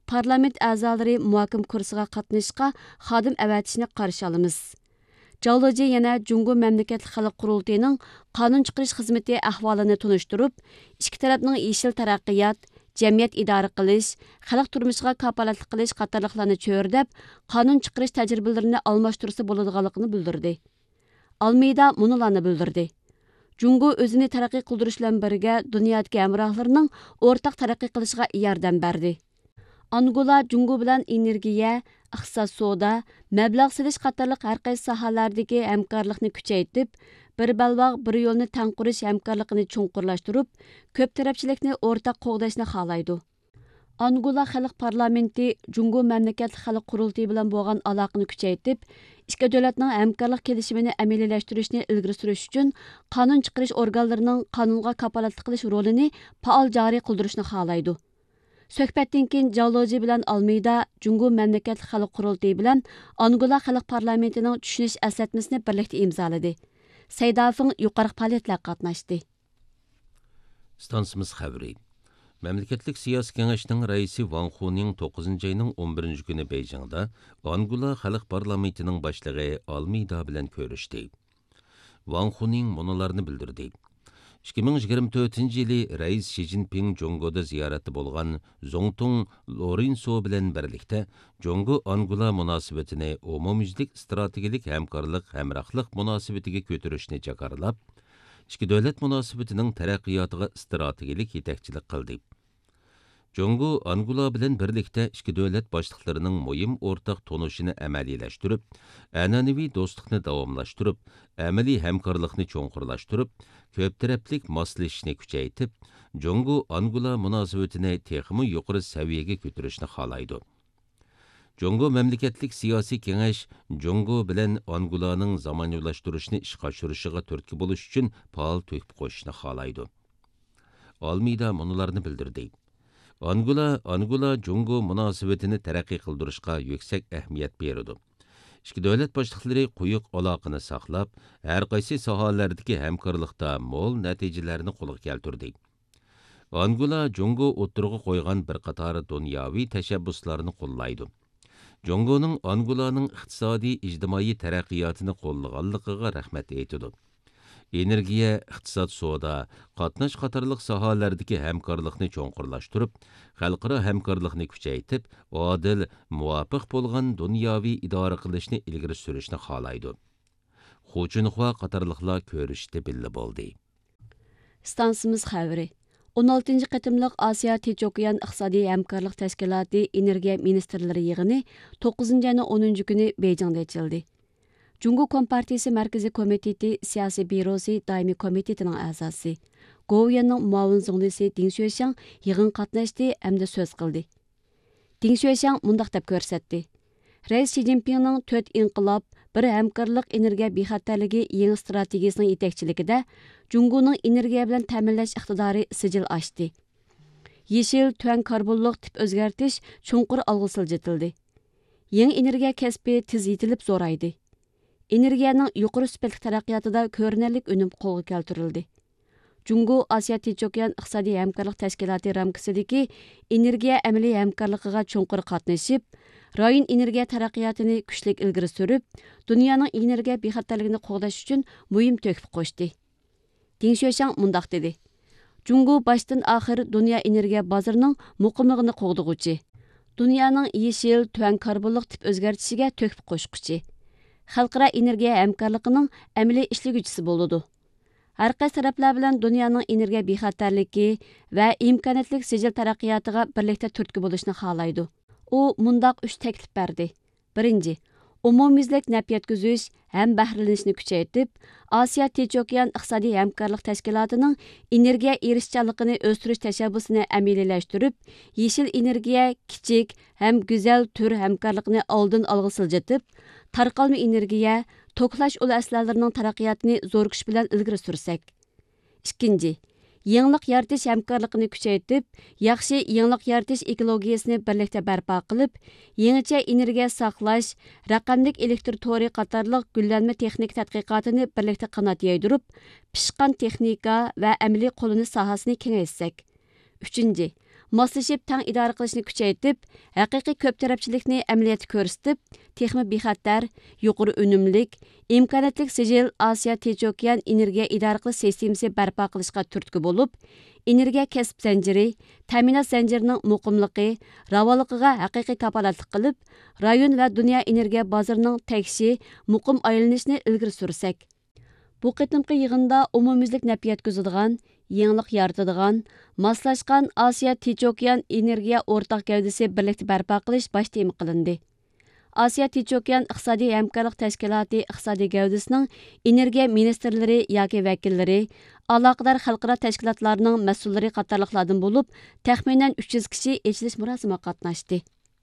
parlament a'zolari muhokama kursiga qatnashishga xodim avatishni qarshi olamiz. Javloji yana Jungo Mamlakatli Xalq Qurultayının qonun chiqarish xizmati ahvolini tunishtirib, ikki tarafning yeshil taraqqiyot, jamiyat idora qilish, xalq turmushiga kapolatlik qilish qatorliqlarni cho'rdab, qonun chiqarish tajribalarini almashtirsa bo'ladiganligini bildirdi. Almeyda munularni bildirdi. Jungo o'zini taraqqiy qildirish bilan birga dunyodagi hamrohlarining o'rtaq taraqqiy qilishiga yordam berdi. Angola Jungo bilan energiya, iqtisod, savdo, mablag' silish qatorliq har qaysi sohalardagi hamkorlikni kuchaytirib, bir balvoq bir yo'lni tang qurish hamkorligini chuqurlashtirib, ko'p tarafchilikni o'rtaq qo'g'dashni xohlaydi. Angola xalq parlamenti Jungo Mamlakatli Xalq Qurultayi bilan bo'lgan aloqani kuchaytirib, ikki davlatning hamkorlik kelishimini amaliyalashtirishni ilgari surish uchun qonun chiqarish organlarining qonunga kapolatlik qilish rolini faol joriy qildirishni xohlaydi. Suhbatdan keyin Javloji bilan Almeyda Jungo Mamlakatli Xalq Qurultayi bilan Angola xalq parlamentining tushunish eslatmasini birlikda imzoladi. Saydafing yuqori faoliyatlar qatnashdi. Stansimiz xabari. Memleketlik siyasi kengeşinin reisi Wang Huning 9. ayının 11. günü Beijing'da Angola Xalq Parlamentinin başlığı Almeyda bilen görüştü. Wang Huning munularını bildirdi. 2024 yılı Reis Xi Jinping Jongo'da ziyareti bolgan Zongtung Lorenzo bilen birlikte Jongo Angola münasebetini umumyüzlük stratejilik hemkarlık hemrahlık münasebetiga götürüşünü jakarlap, ikki davlat munosabatining taraqqiyotiga strategilik yetakchilik qildi. Jongo Angola bilan birlikda ikki davlat boshliqlarining muhim o'rtaq tonishini amaliyalashtirib, an'anaviy do'stlikni davomlashtirib, amaliy hamkorlikni cho'nqurlashtirib, ko'p taraflik moslashishni kuchaytirib, Jongo Angola munosabatini texmi yuqori saviyaga ko'tarishni xohlaydi. Jongo Mamlakatlik siyosiy kengash Jongo bilan Angolaning zamonaviylashtirishni ishga oshirishiga turtki bo'lish uchun faol to'yib qo'shishni xohlaydi. Almeyda munularni bildirdi. Angola Jongo munosabatini taraqqiy qildirishga yuksak ahamiyat beradi. Ikki davlat boshliqlari quyuq aloqani saqlab, har qaysi sohalardagi hamkorlikda mo'l natijalarni qo'lga keltirdi. Angola Jongo o'tirg'i qo'ygan bir qator dunyoviy tashabbuslarni qo'llaydi. Jongo'ning Angolaning iqtisodiy ijtimoiy taraqqiyotini qo'llaganligiga rahmat aytadi. Energiya, iqtisod, savdo, qatnash qatorliq sohalardagi hamkorlikni cho'nqurlashtirib, xalqaro hamkorlikni kuchaytirib, odil, muvofiq bo'lgan dunyoviy idora qilishni ilgari surishni xohlaydi. Xu Junhua qatorliqlar ko'rishdi billa bo'ldi. Stansimiz xabari. 16. qatimliq Asiya Tinch okean iqtisodiy hamkorlik tashkiloti energiya ministrlari yig'ini 9. ayning 10. kuni Beijingda ochildi. Jungo Kompartiyasi Markaziy komiteti siyosiy byurosi doimiy komitetining a'zosi Goviyanning muavin zongdisi Ding Xueshang yig'in qatnashdi hamda so'z qildi. Ding Xueshang mundaq deb ko'rsatdi. Reis Xi Jinpingning 4 inqilob bir hamkorlik energiya bexatarligi yangi strategiyasining yetakchiligida Jungoning energiya bilan ta'minlash iqtidori sijil ochdi. Yeshil tuan karbonliq tip o'zgartish chunqur alg'i siljitildi. Yangi energiya kasbi tez yetilib zo'raydi. Energiyaning yuqori sifatli taraqqiyotida ko'rinarlik unum qo'lga keltirildi. Jungo Asiya Tinch okean iqtisodiy hamkorlik tashkiloti ramkasidagi energiya amaliy hamkorligiga chunqur qatnashib, rayon energiya taraqqiyotini kuchli ilgari surib, dunyoning energiya bexatarligini qo'g'dash uchun muhim to'hfa qo'shdi. Ding Xueshang mundaq dedi. Jungo boshdan oxir dunyo energiya bozorining muqimligini qo'g'dug'uchi, dunyoning yeshil tuan karbonliq tip o'zgartishiga to'hfa qo'shquchi, xalqaro energiya hamkorligining amaliy ishliguvchisi bo'ladi. Har qaysi taraflar bilan dunyoning energiya bexatarligi va imkoniyatli sijil taraqqiyotiga birlikda turtki bo'lishni xohlaydi. U mundaq 3 taklif berdi. Birinchi, umumyuzlik naf yetkazish ham bahrilanishni kuchaytirib, Asiya Tinch okean iqtisodiy hamkorlik tashkilotining energiya erishchanligini o'stirish tashabbusini amaliyalashtirib, yeshil energiya kichik ham go'zal tur hamkorlikni oldin olg'a siljitib, tarqalma energiya, toklash ul aslolarining taraqqiyotini zo'r kuch bilan ilgari sursak. Ikkinchi, yangilik yaratish hamkorligini kuchaytirib, yaxshi yangilik yaratish ekologiyasini birlikda barpo qilib, yangicha energiya saqlash, raqamlik elektr to'ri qatorliq gullanma texnik tadqiqotini birlikda qanot yaydirib, pishqan texnika va amaliy qo'llanish sohasini kengaytsak. Uchinchi, moslashib tang idora qilishni kuchaytirib, haqiqiy ko'p tarafchilikni amaliyotda ko'rsatib, texmi bexatar, yuqori unumlik, imkoniyatli sijil Osiyo Tinch okean energiya idora qilish sistemasi barpo qilishga turtki bo'lib, energiya kasb zanjiri, ta'minot zanjirining muqimligi, ravonligiga haqiqiy kapolatlik qilib, rayon va dunyo energiya bozorining tagshi, muqim aylanishini ilgari sursak. Bu qitimqi yig'inda umumyuzlik naf yetkazadigan, yangilik yaratadigan, moslashgan Osiyo Tinch okean energiya o'rtaq gavdasi birlikda barpo qilish bosh tema qilindi. Osiyo Tinch okean iqtisodiy hamkorlik tashkiloti iqtisodiy gavdasining energiya ministrlari yoki vakillari, aloqador xalqaro tashkilotlarning mas'ullari qatorliqlardan bo'lib, taxminan 300 kishi ochilish murosimiga qatnashdi.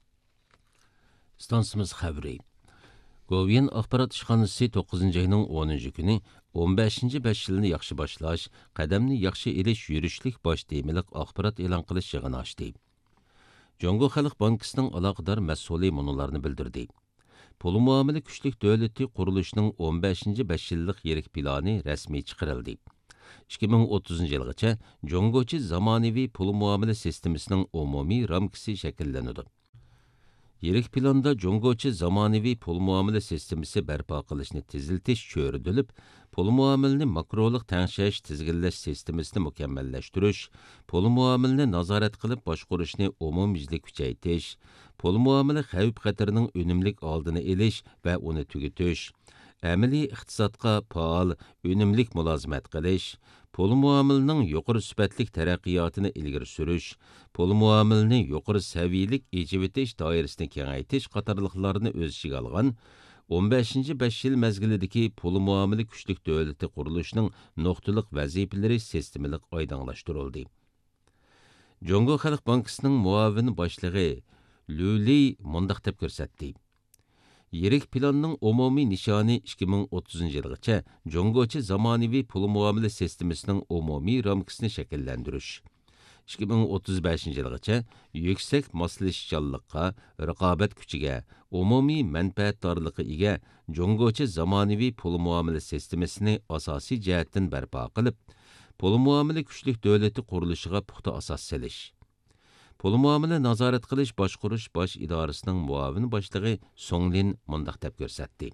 Stansimiz xabari. Govian axborot ishxonasi 9-ayning 10 kuni 15-5 yilni yaxshi boshlash, qadamni yaxshi elish yurishlik bosh temalik axborot e'lon qilish yig'ini ochdi. Jongo Xalq Bankisining aloqador mas'uli munolarni bildirdi. Pul muomala kuchlik davlati qurilishining 15-5 yillik yirik plani rasmiy chiqarildi. 2030-yilgacha Jongochi zamonaviy pul muomala sistemasining umumiy ramkasi shakllanadi. Yirik planda Jongochi zamonaviy pul muomala sistemasi barpo qilishni teziltish cho'ridilib, pul muomalani makrolik tangshash tizginlash sistemasini mukammallashtirish, pul muomalani nazorat qilib boshqarishni umumyuzlik kuchaytirish, pul muomala xavf-xatarning unumlik oldini olish va uni tugutish, amaliy iqtisodga faol, unumlik mulozimat qilish, pul muomalaning yuqori sifatlik taraqqiyotini ilgari surish, pul muomalani yuqori saviyalik ejivitish doirasini kengaytirish qatorliqlarni o'z ichiga olgan 15-5 yil mezgilidagi pul muomala kuchlik davlati qurilishining nuqtaliq vazifalari sistemalik oydinlashtirildi. Jongo Xalq Bankisining muavin boshlig'i Luli mundaq deb ko'rsatdi. Yirik planning umumiy nishoni 2030-yilgacha Jongochi zamonaviy pul muomala sistemasining umumiy ramkasini shakllantirish. 2035-yilgacha yuksak moslashuvchanlikqa, raqobat kuchiga, umumiy manfaatdorlikqa ega Jongochi zamonaviy pul muomala sistemasini asosiy jihatdan barpo qilib, pul muomala kuchlik davlati qurilishiga puxta asos solish. Pul muomala nazorat qilish boshqarish bosh idorasining muavin boshlig'i Songlin mundaq deb ko'rsatdi.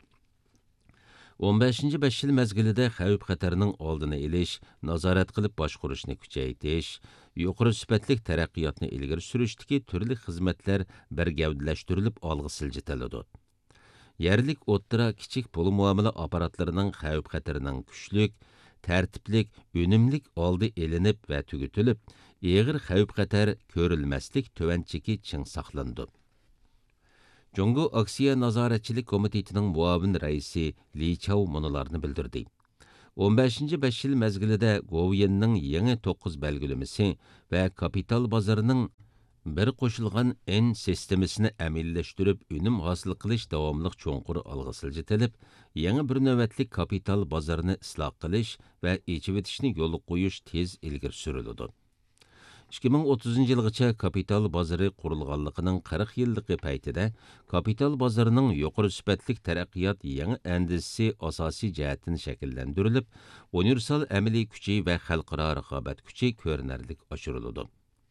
15-5 yil mezgilida xavf-xatarning oldini olish, nazorat qilib boshqarishni kuchaytirish, yuqori sifatlik taraqqiyotni ilgari surishdagi turli xizmatlar birgavdalashtirilib olg'a siljitiladi. Yerlik o'ttira kichik pul muomala apparatlarining xavf-xatarining kuchlik, tartiblik, unumlik oldi elinib va tugutilib, eg'ir xavf-xatar ko'rilmaslik tuvanchiki ching saqlandi. Jongo Aksiya Nazoratchilik Komitetining muavin raisi Li Chao munolarni bildirdi. 15-5 yil mezgilida Govianning yangi 9 belgilamasi va kapital bozorining bir qo'shilgan en sistemasini amillashtirib, unum hosil qilish davomli cho'nqur olg'a siljitilib, yangi bir navbatlik kapital bozorini isloh qilish va echivitishni yo'l qo'yish tez ilgari suriladi. 2030-yilgacha kapital bozori qurilganligining 40 yilligi paytida kapital bozorining yuqori sifatlik taraqqiyot yangi andisi asosiy jihatdan shakllantirilib, universal amaliy kuchi va xalqaro raqobat kuchi ko'rinarlik oshiriladi.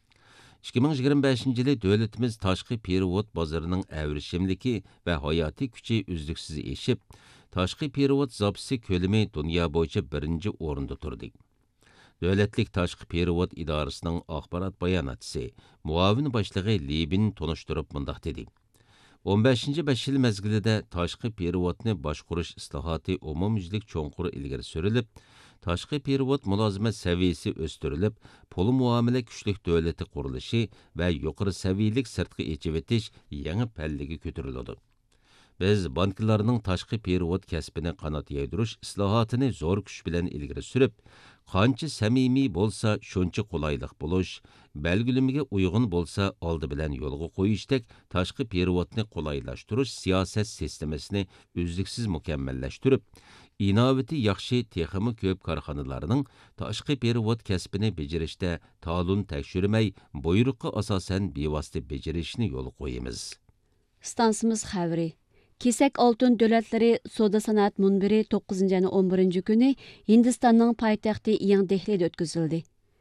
2025-yili davlatimiz tashqi perevod bozorining avrishimligi va hayotiy kuchi uzluksiz eshib, tashqi perevod zapisi ko'lami dunyo bo'yicha birinchi o'rinda turdi. Davlatlik tashqi perevod idorasining axborot bayonotchisi, muavin boshlig'i Libin tonishtirib mundaq dedi. 15-5 yil mezgilida tashqi perevodni boshqarish islohoti umumyuzlik cho'nqur ilgari surilib, tashqi perevod mulozimat saviyasi o'stirilib, pul muomala kuchlik davlati qurilishi va yuqori saviyalik sirtqi echivitish yangi pallaga ko'tariladi. Biz banklarning tashqi perevod kasbini qanot yaydirish islohotini zo'r kuch bilan ilgari surib, qancha samimiy bo'lsa shuncha qulaylik bo'lish, belgilimiga uyg'un bo'lsa oldi bilan yo'lga qo'yishdek tashqi perevodni qulaylashtirish siyosat sistemasini uzluksiz mukammallashtirib, inovati yaxshi texmi ko'p korxonalarning tashqi perevod kasbini bajarishda ta'lun tekshirmay, buyruqqa asosan bevosita bajarishni yo'l qo'yamiz. Stansimiz xabari. Kesak oltin davlatlari savdo sanoat munbiri 9-11 kuni Hindistonning poytaxti Yangi Dehlida o'tkazildi.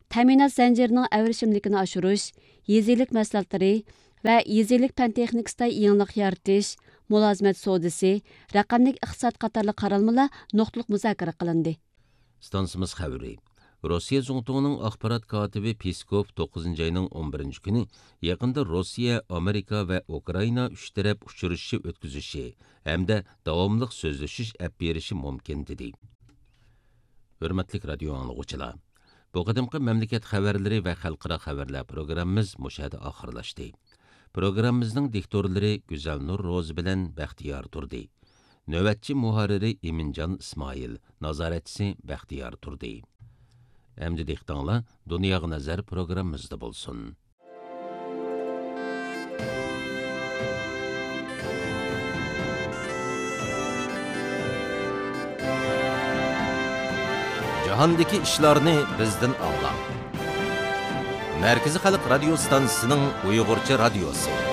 ta'minot zanjirining avrishimlikini oshirish, yezilik mahsulotlari va yezilik fan texnikasida yangilik yaratish, mulozimat savdosi, raqamli iqtisod qatorli qaralmalar nuqtaliq muzokara qilindi. Stansimiz xəbəri. Rossiya Zongtuğunun axbarat katibi Peskov 9 ayının 11 günü yaqında Rossiya, Amerika və Ukrayna üç tərəf uçuruşu ötküzüşü hamda davamlıq sözləşiş əp berişi mümkün dedi. Hörmətli radio anlıqçılar, bu qadimki məmləkət xəbərləri və xalqara xəbərlər proqramımız müşahidə axırlaşdı. Proqramımızın diktorları Güzel Nur Roz bilən Bəxtiyar Turdi. Növətçi muharriri Emincan İsmail, nazaretçisi Bəxtiyar Turdi. Əmdi dehtanlar Dunyağa Nəzər proqramımızda bolsun. Jahondagi ishlarni bizdan anglang. Mərkəzi Xalq Radio Stansiyasının Uyğurca radiosu.